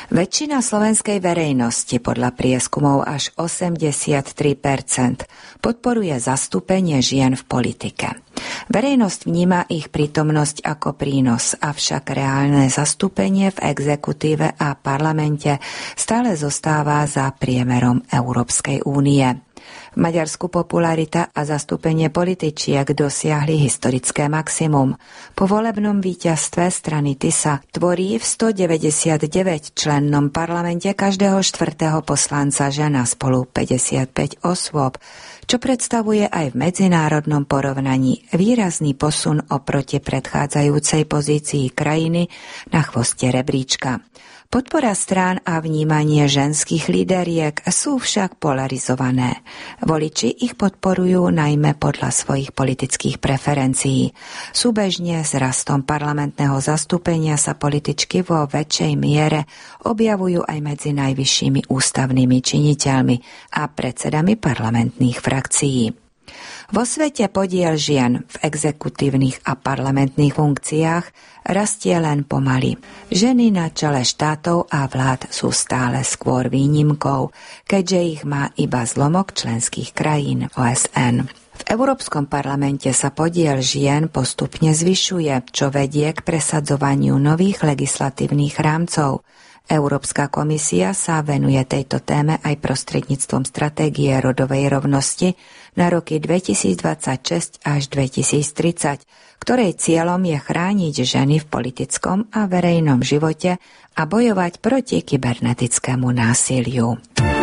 Väčšina slovenskej verejnosti, podľa prieskumov až 83%, podporuje zastúpenie žien v politike. Verejnosť vníma ich prítomnosť ako prínos, avšak reálne zastúpenie v exekutíve a parlamente stále zostáva za priemerom Európskej únie. V Maďarsku popularita a zastúpenie političiek dosiahli historické maximum. Po volebnom víťazstve strany TISA tvorí v 199 člennom parlamente každého štvrtého poslanca žena spolu 55 osôb, čo predstavuje aj v medzinárodnom porovnaní výrazný posun oproti predchádzajúcej pozícii krajiny na chvoste rebríčka. Podpora strán a vnímanie ženských líderiek sú však polarizované. Voliči ich podporujú najmä podľa svojich politických preferencií. Súbežne s rastom parlamentného zastúpenia sa političky vo väčšej miere objavujú aj medzi najvyššími ústavnými činiteľmi a predsedami parlamentných frakcií. Vo svete podiel žien v exekutívnych a parlamentných funkciách rastie len pomaly. Ženy na čele štátov a vlád sú stále skôr výnimkou, keďže ich má iba zlomok členských krajín OSN. V Európskom parlamente sa podiel žien postupne zvyšuje, čo vedie k presadzovaniu nových legislatívnych rámcov. Európska komisia sa venuje tejto téme aj prostredníctvom stratégie rodovej rovnosti na roky 2026 až 2030, ktorej cieľom je chrániť ženy v politickom a verejnom živote a bojovať proti kybernetickému násiliu.